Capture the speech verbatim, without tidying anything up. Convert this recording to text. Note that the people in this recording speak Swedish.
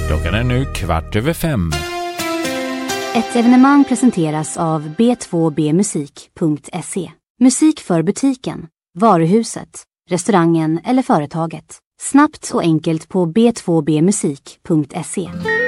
Klockan är nu kvart över fem. Ett evenemang presenteras av b två b musik punkt se. Musik för butiken, varuhuset, restaurangen eller företaget. Snabbt och enkelt på b två b musik punkt se.